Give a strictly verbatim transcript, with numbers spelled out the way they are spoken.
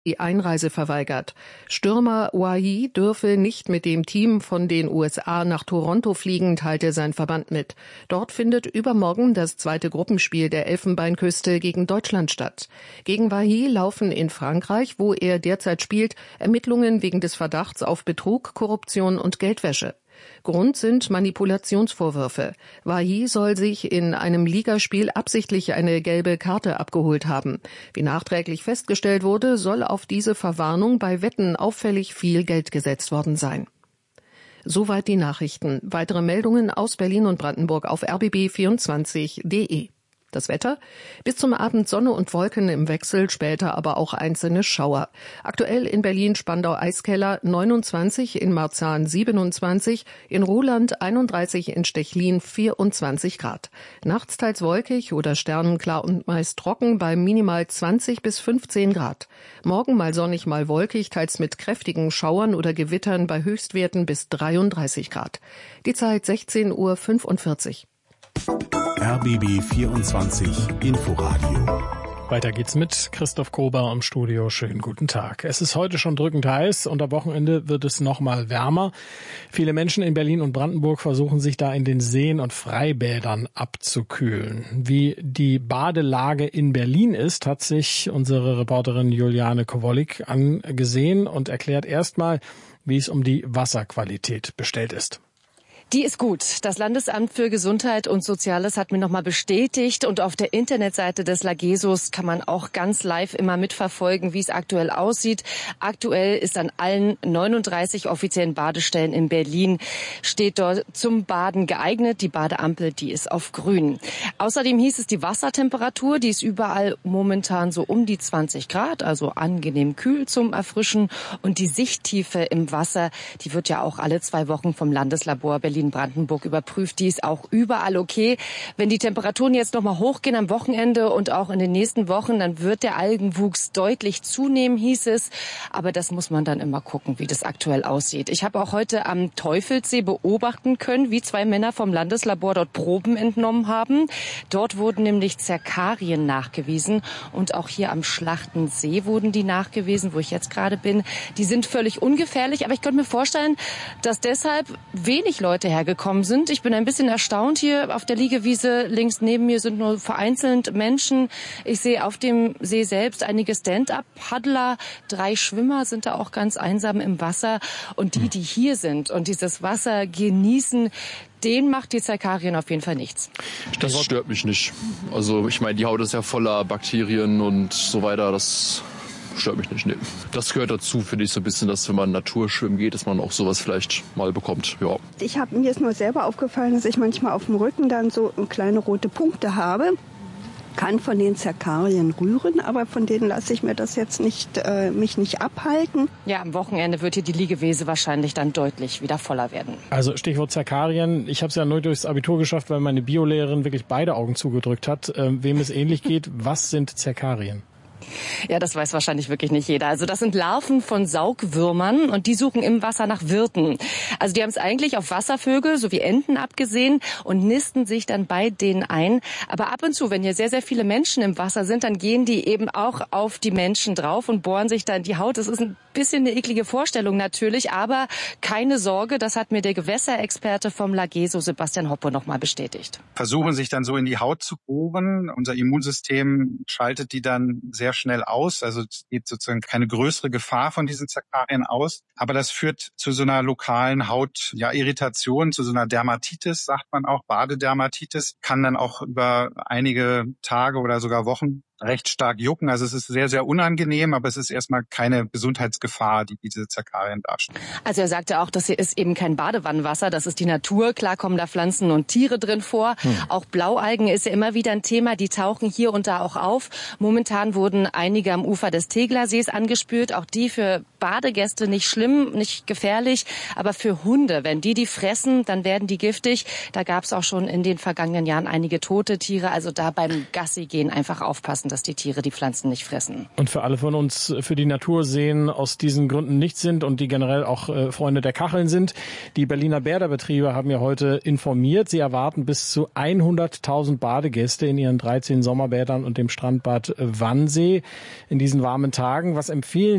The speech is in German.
die Einreise verweigert. Stürmer Wahi dürfe nicht mit dem Team von den U S A nach Toronto fliegen, teilte sein Verband mit. Dort findet übermorgen das zweite Gruppenspiel der Elfenbeinküste gegen Deutschland statt. Gegen Wahi laufen in Frankreich, wo er derzeit spielt, Ermittlungen wegen des Verdachts auf Betrug, Korruption und Geldwäsche. Grund sind Manipulationsvorwürfe. Wahi soll sich in einem Ligaspiel absichtlich eine gelbe Karte abgeholt haben. Wie nachträglich festgestellt wurde, soll auf diese Verwarnung bei Wetten auffällig viel Geld gesetzt worden sein. Soweit die Nachrichten. Weitere Meldungen aus Berlin und Brandenburg auf r b b vierundzwanzig punkt d e. Das Wetter? Bis zum Abend Sonne und Wolken im Wechsel, später aber auch einzelne Schauer. Aktuell in Berlin-Spandau-Eiskeller neunundzwanzig, in Marzahn siebenundzwanzig, in Ruhland einunddreißig, in Stechlin vierundzwanzig Grad. Nachts teils wolkig oder sternenklar und meist trocken bei minimal zwanzig bis fünfzehn Grad. Morgen mal sonnig, mal wolkig, teils mit kräftigen Schauern oder Gewittern bei Höchstwerten bis dreiunddreißig Grad. Die Zeit sechzehn Uhr fünfundvierzig. R B B vierundzwanzig Inforadio. Weiter geht's mit Christoph Kober im Studio. Schönen guten Tag. Es ist heute schon drückend heiß und am Wochenende wird es noch mal wärmer. Viele Menschen in Berlin und Brandenburg versuchen sich da in den Seen und Freibädern abzukühlen. Wie die Badelage in Berlin ist, hat sich unsere Reporterin Juliane Kowalik angesehen und erklärt erstmal, wie es um die Wasserqualität bestellt ist. Die ist gut. Das Landesamt für Gesundheit und Soziales hat mir nochmal bestätigt und auf der Internetseite des Lagesos kann man auch ganz live immer mitverfolgen, wie es aktuell aussieht. Aktuell ist an allen neununddreißig offiziellen Badestellen in Berlin steht dort zum Baden geeignet. Die Badeampel, die ist auf grün. Außerdem hieß es die Wassertemperatur, die ist überall momentan so um die zwanzig Grad, also angenehm kühl zum Erfrischen. Und die Sichttiefe im Wasser, die wird ja auch alle zwei Wochen vom Landeslabor Berlin Brandenburg überprüft. Die ist auch überall okay. Wenn die Temperaturen jetzt noch mal hochgehen am Wochenende und auch in den nächsten Wochen, dann wird der Algenwuchs deutlich zunehmen, hieß es. Aber das muss man dann immer gucken, wie das aktuell aussieht. Ich habe auch heute am Teufelssee beobachten können, wie zwei Männer vom Landeslabor dort Proben entnommen haben. Dort wurden nämlich Zerkarien nachgewiesen und auch hier am Schlachtensee wurden die nachgewiesen, wo ich jetzt gerade bin. Die sind völlig ungefährlich, aber ich könnte mir vorstellen, dass deshalb wenig Leute hergekommen sind. Ich bin ein bisschen erstaunt. Hier auf der Liegewiese links neben mir sind nur vereinzelt Menschen. Ich sehe auf dem See selbst einige Stand-up-Paddler. Drei Schwimmer sind da auch ganz einsam im Wasser. Und die, die hier sind und dieses Wasser genießen, denen macht die Zerkarien auf jeden Fall nichts. Das stört mich nicht. Also ich meine, die Haut ist ja voller Bakterien und so weiter. Das stört mich nicht. Nee. Das gehört dazu, finde ich, so ein bisschen, dass wenn man Naturschwimmen geht, dass man auch sowas vielleicht mal bekommt. Ja. Ich habe mir ist nur selber aufgefallen, dass ich manchmal auf dem Rücken dann so kleine rote Punkte habe. Kann von den Zerkarien rühren, aber von denen lasse ich mir das jetzt nicht, äh, mich nicht abhalten. Ja, am Wochenende wird hier die Liegewiese wahrscheinlich dann deutlich wieder voller werden. Also Stichwort Zerkarien. Ich habe es ja nur durchs Abitur geschafft, weil meine Biolehrerin wirklich beide Augen zugedrückt hat. Ähm, wem es ähnlich geht, was sind Zerkarien? Ja, das weiß wahrscheinlich wirklich nicht jeder. Also das sind Larven von Saugwürmern und die suchen im Wasser nach Wirten. Also die haben es eigentlich auf Wasservögel sowie Enten abgesehen und nisten sich dann bei denen ein. Aber ab und zu, wenn hier sehr, sehr viele Menschen im Wasser sind, dann gehen die eben auch auf die Menschen drauf und bohren sich dann die Haut. Das ist ein bisschen eine eklige Vorstellung natürlich, aber keine Sorge, das hat mir der Gewässerexperte vom Lageso Sebastian Hoppe nochmal bestätigt. Versuchen sich dann so in die Haut zu bohren. Unser Immunsystem schaltet die dann sehr schnell aus. Also es geht sozusagen keine größere Gefahr von diesen Zerkarien aus. Aber das führt zu so einer lokalen Hautirritation, ja, zu so einer Dermatitis, sagt man auch, Badedermatitis. Kann dann auch über einige Tage oder sogar Wochen recht stark jucken. Also es ist sehr, sehr unangenehm, aber es ist erstmal keine Gesundheitsgefahr, die diese Zerkarien darstellen. Also er sagte auch, das hier ist eben kein Badewannenwasser, das ist die Natur. Klar kommen da Pflanzen und Tiere drin vor. Hm. Auch Blaualgen ist ja immer wieder ein Thema, die tauchen hier und da auch auf. Momentan wurden einige am Ufer des Teglersees angespült. Auch die für Badegäste nicht schlimm, nicht gefährlich, aber für Hunde, wenn die die fressen, dann werden die giftig. Da gab es auch schon in den vergangenen Jahren einige tote Tiere. Also da beim Gassi gehen einfach aufpassen. dass die Tiere die Pflanzen nicht fressen. Und für alle von uns, für die Natur sehen, aus diesen Gründen nichts sind und die generell auch äh, Freunde der Kacheln sind. Die Berliner Bäderbetriebe haben ja heute informiert, sie erwarten bis zu hunderttausend Badegäste in ihren dreizehn Sommerbädern und dem Strandbad Wannsee in diesen warmen Tagen. Was empfehlen